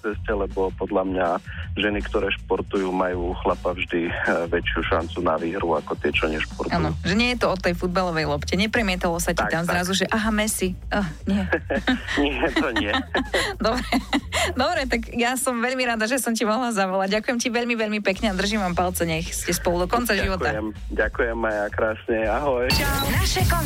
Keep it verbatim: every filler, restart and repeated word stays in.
ceste, lebo podľa mňa ženy, ktoré športujú, majú chlapa vždy väčšiu šancu na výhru ako tie, čo nešportujú. Áno, že nie je to o tej futbalovej lopte. Nepremietalo sa ti tak, tam tak. zrazu, že aha, Messi. Oh, nie. nie, to nie. Dobre. Dobre, tak ja som veľmi rada, že som ti mohla zavolať. Ďakujem ti veľmi, veľmi pekne a držím vám palce, nech ste spolu do konca ďakujem, života. Ďakujem, aj krásne, ahoj. Čau. Naše